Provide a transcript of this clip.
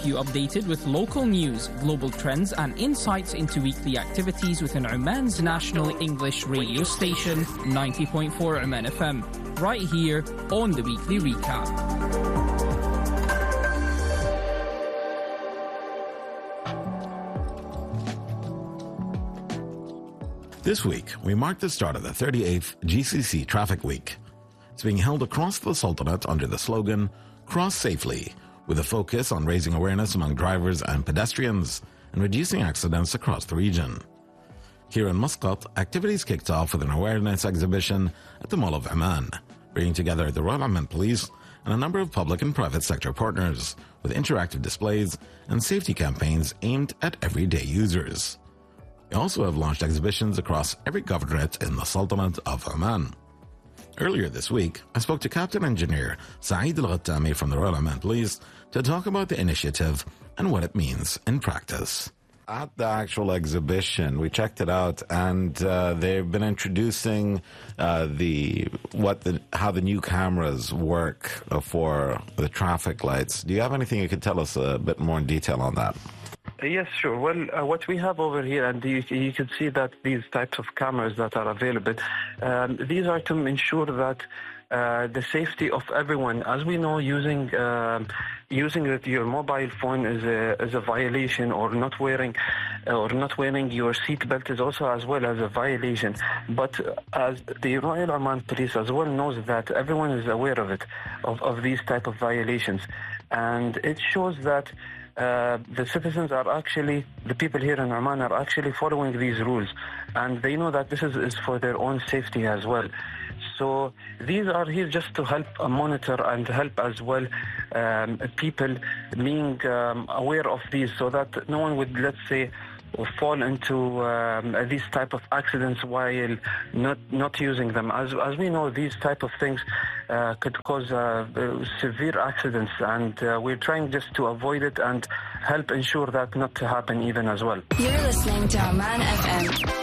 keep you updated with local news, global trends, and insights into weekly activities within Oman's national English radio station, 90.4 Oman FM, right here on the Weekly Recap. This week, we mark the start of the 38th GCC Traffic Week. It's being held across the Sultanate under the slogan, Cross Safely, with a focus on raising awareness among drivers and pedestrians and reducing accidents across the region. Here in Muscat, activities kicked off with an awareness exhibition at the Mall of Oman, bringing together the Royal Oman Police and a number of public and private sector partners with interactive displays and safety campaigns aimed at everyday users. We also have launched exhibitions across every governorate in the Sultanate of Oman. Earlier this week, I spoke to Captain Engineer Saeed Al-Ghattami from the Royal Oman Police to talk about the initiative and what it means in practice. At the actual exhibition, we checked it out, and they've been introducing how the new cameras work for the traffic lights. Do you have anything you could tell us a bit more in detail on that? Yes, sure. Well, what we have over here, and you can see that these types of cameras that are available, these are to ensure that the safety of everyone. As we know, using your mobile phone is a violation, or not wearing your seat belt is also as well as a violation. But as the Royal Oman Police as well knows that everyone is aware of it, of these type of violations, and it shows that the citizens are actually, the people here in Oman are actually following these rules, and they know that this is for their own safety as well. So these are here just to help monitor and help as well people being aware of these, so that no one would, let's say, fall into these type of accidents while not using them. As we know, these type of things could cause severe accidents, and we're trying just to avoid it and help ensure that not to happen even as well. You're listening to Oman FM.